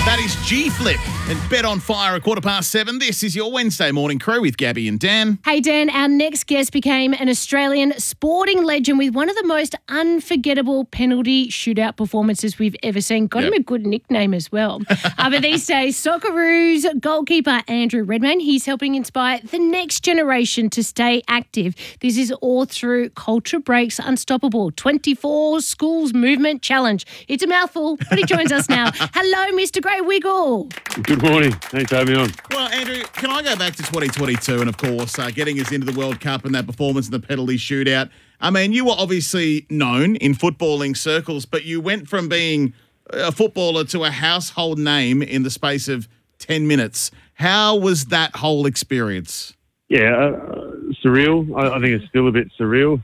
That is G-Flip and Bet on Fire at 7:15. This is your Wednesday morning crew with Gabby and Dan. Hey, Dan, our next guest became an Australian sporting legend with one of the most unforgettable penalty shootout performances we've ever seen. Got him a good nickname as well. But these days, Socceroos goalkeeper Andrew Redmayne, he's helping inspire the next generation to stay active. This is all through Culture Break's Unstoppable 24 Schools Movement Challenge. It's a mouthful, but he joins us now. Hello, Mr. Grey Wiggle. Good morning. Thanks for having me on. Well, Andrew, can I go back to 2022 and, of course, getting us into the World Cup and that performance in the penalty shootout? I mean, you were obviously known in footballing circles, but you went from being a footballer to a household name in the space of 10 minutes. How was that whole experience? Yeah, surreal. I think it's still a bit surreal.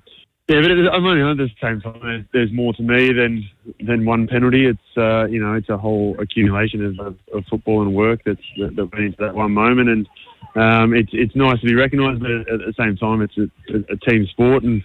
But I'm only at the same time. There's more to me than one penalty. It's it's a whole accumulation of football and work that went into that one moment, and it's nice to be recognised. But at the same time, it's a team sport, and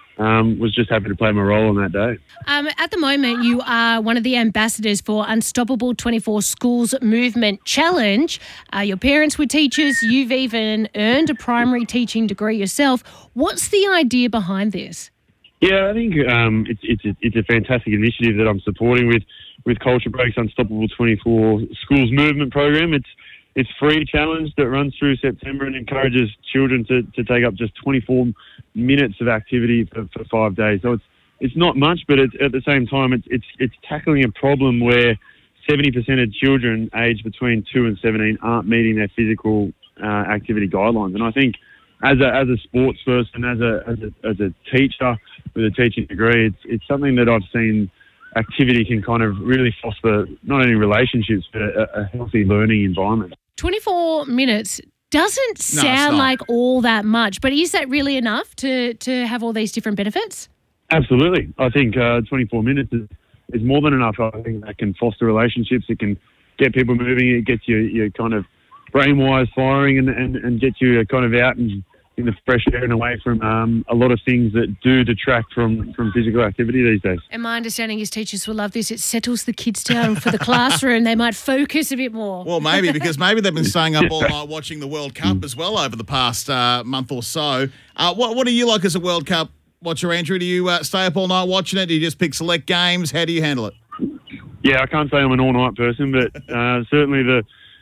was just happy to play my role on that day. At the moment, you are one of the ambassadors for Unstoppable 24 Schools Movement Challenge. Your parents were teachers. You've even earned a primary teaching degree yourself. What's the idea behind this? Yeah, I think it's a fantastic initiative that I'm supporting with Culture Break's Unstoppable 24 Schools Movement program. It's free challenge that runs through September and encourages children to take up just 24 minutes of activity for 5 days. So it's not much, but at the same time it's tackling a problem where 70% of children aged between 2 and 17 aren't meeting their physical activity guidelines. And I think as a sports person, as a teacher with a teaching degree, it's something that I've seen activity can kind of really foster not only relationships but a healthy learning environment. 24 minutes doesn't sound like all that much, but is that really enough to have all these different benefits? Absolutely. I think 24 minutes is more than enough. I think that can foster relationships. It can get people moving. It gets you kind of brain wires firing and get you kind of out and in the fresh air and away from a lot of things that do detract from physical activity these days. And my understanding is teachers will love this. It settles the kids down for the classroom. They might focus a bit more. Well, maybe, because maybe they've been staying up all night watching the World Cup as well over the past month or so. What do you like as a World Cup watcher, Andrew? Do you stay up all night watching it? Do you just pick select games? How do you handle it? Yeah, I can't say I'm an all-night person, but certainly the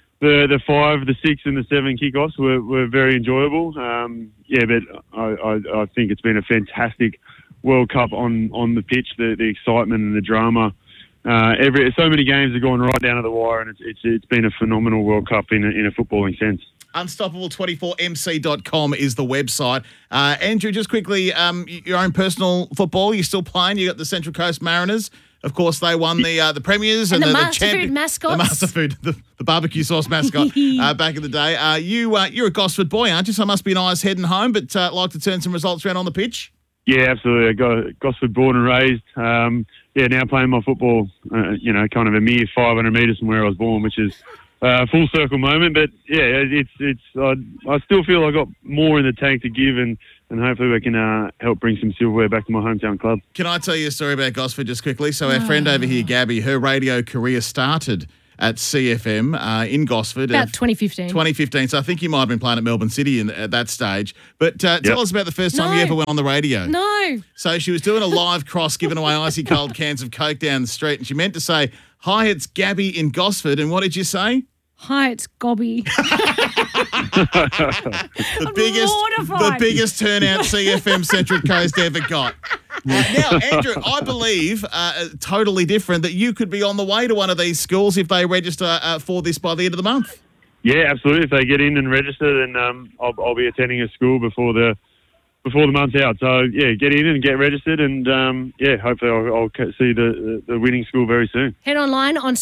5, the 6 and the 7 kickoffs were very enjoyable. But I think it's been a fantastic World Cup on the pitch, the excitement and the drama. So many games have gone right down to the wire, and it's been a phenomenal World Cup in a footballing sense. Unstoppable24mc.com is the website. Andrew, just quickly, your own personal football, you still playing? You got the Central Coast Mariners. Of course, they won the premiers and the Master Food mascots. The Master Food, the barbecue sauce mascot back in the day. You're a Gosford boy, aren't you? So it must be nice heading home, but like to turn some results around on the pitch? Yeah, absolutely. I got Gosford born and raised. Now playing my football, kind of a mere 500 metres from where I was born, which is a full circle moment. But yeah, I still feel I got more in the tank to give, and hopefully we can help bring some silverware back to my hometown club. Can I tell you a story about Gosford just quickly? So our friend over here, Gabby, her radio career started at CFM in Gosford. About 2015. 2015. So I think you might have been playing at Melbourne City at that stage. But tell us about the first time you ever went on the radio. No. So she was doing a live cross, giving away icy cold cans of Coke down the street, and she meant to say, "Hi, it's Gabby in Gosford." And what did you say? Hi, it's Gobby. the biggest turnout CFM Central Coast ever got. Now, Andrew, I believe, totally different, that you could be on the way to one of these schools if they register for this by the end of the month. Yeah, absolutely. If they get in and register, then I'll be attending a school before the month's out. So, yeah, get in and get registered, and, hopefully I'll see the winning school very soon. Head online on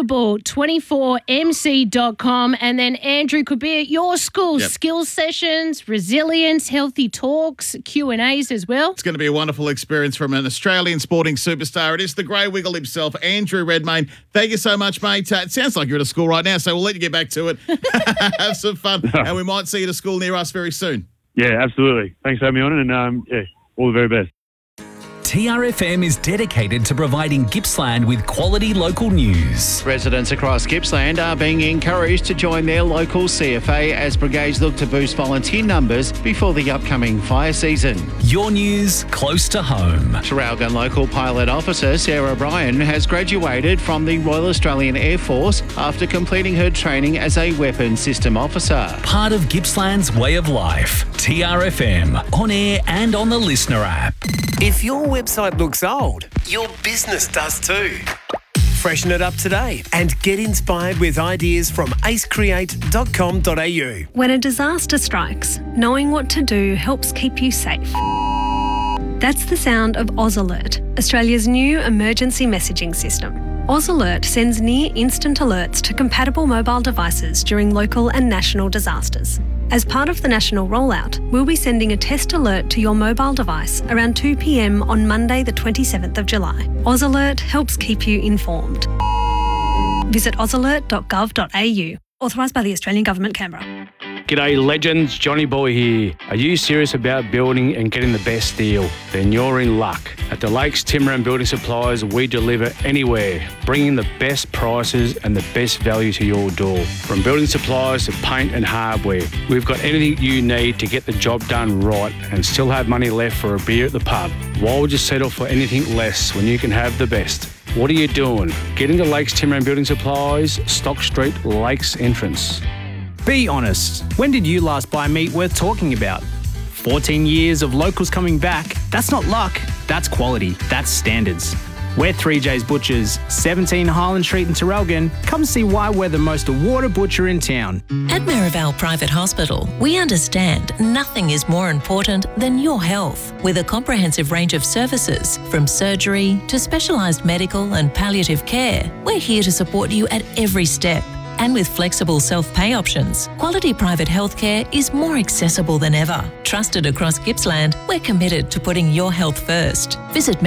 Unstoppable24mc.com, and then Andrew could be at your school. Yep. Skills sessions, resilience, healthy talks, Q&As as well. It's going to be a wonderful experience from an Australian sporting superstar. It is the Grey Wiggle himself, Andrew Redmayne. Thank you so much, mate. It sounds like you're at a school right now, so we'll let you get back to it. Have some fun, and we might see you at a school near us very soon. Yeah, absolutely. Thanks for having me on, and all the very best. TRFM is dedicated to providing Gippsland with quality local news. Residents across Gippsland are being encouraged to join their local CFA as brigades look to boost volunteer numbers before the upcoming fire season. Your news close to home. Traralgon local pilot officer Sarah Bryan has graduated from the Royal Australian Air Force after completing her training as a weapons system officer. Part of Gippsland's way of life. TRFM, on air and on the Listener app. If your website looks old, your business does too. Freshen it up today and get inspired with ideas from acecreate.com.au. When a disaster strikes, knowing what to do helps keep you safe. That's the sound of AusAlert, Australia's new emergency messaging system. AusAlert sends near instant alerts to compatible mobile devices during local and national disasters. As part of the national rollout, we'll be sending a test alert to your mobile device around 2 p.m. on Monday the 27th of July. AusAlert helps keep you informed. Visit ausalert.gov.au. Authorised by the Australian Government, Canberra. G'day legends, Johnny Boy here. Are you serious about building and getting the best deal? Then you're in luck. At the Lakes Timber and Building Supplies, we deliver anywhere, bringing the best prices and the best value to your door. From building supplies to paint and hardware, we've got anything you need to get the job done right and still have money left for a beer at the pub. Why would you settle for anything less when you can have the best? What are you doing? Get into Lakes Timber and Building Supplies, Stock Street, Lakes entrance. Be honest, when did you last buy meat worth talking about? 14 years of locals coming back, that's not luck, that's quality, that's standards. We're 3J's Butchers, 17 Highland Street in Traralgon. Come see why we're the most awarded butcher in town. At Merivale Private Hospital, we understand nothing is more important than your health. With a comprehensive range of services, from surgery to specialised medical and palliative care, we're here to support you at every step. And with flexible self-pay options, quality private healthcare is more accessible than ever. Trusted across Gippsland, we're committed to putting your health first. Visit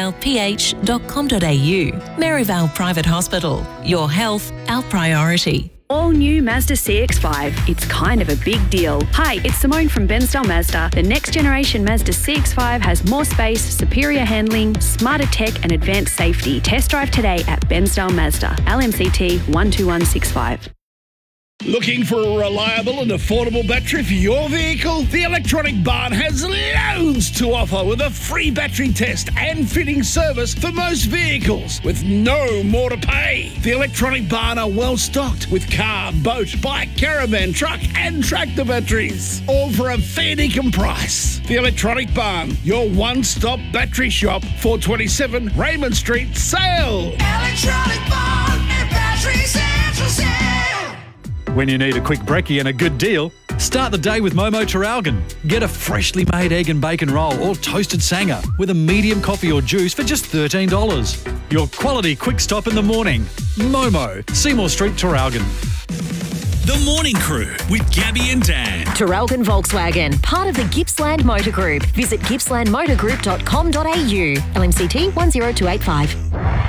maryvaleph.com.au. Merivale Private Hospital. Your health, our priority. All new Mazda CX-5. It's kind of a big deal. Hi, it's Simone from Bensdale Mazda. The next generation Mazda CX-5 has more space, superior handling, smarter tech and advanced safety. Test drive today at Bensdale Mazda. LMCT 12165. Looking for a reliable and affordable battery for your vehicle? The Electronic Barn has loads to offer with a free battery test and fitting service for most vehicles with no more to pay. The Electronic Barn are well stocked with car, boat, bike, caravan, truck and tractor batteries, all for a fair dinkum price. The Electronic Barn, your one-stop battery shop, 427 Raymond Street, Sale. Electronic Barn and Battery Central Sale. When you need a quick brekkie and a good deal, start the day with Momo Traralgon. Get a freshly made egg and bacon roll or toasted sanger with a medium coffee or juice for just $13. Your quality quick stop in the morning. Momo, Seymour Street, Traralgon. The Morning Crew with Gabby and Dan. Traralgon Volkswagen, part of the Gippsland Motor Group. Visit gippslandmotorgroup.com.au. LMCT 10285.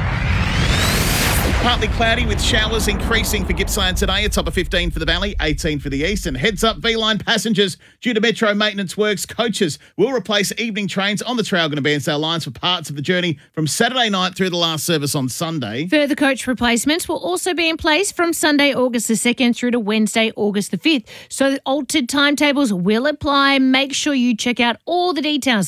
Partly cloudy with showers increasing for Gippsland today. A top of 15 for the Valley, 18 for the East. And heads up, V-Line passengers, due to Metro maintenance works, coaches will replace evening trains on the Traralgon and Bairnsdale lines for parts of the journey from Saturday night through the last service on Sunday. Further coach replacements will also be in place from Sunday, August the 2nd through to Wednesday, August the 5th. So the altered timetables will apply. Make sure you check out all the details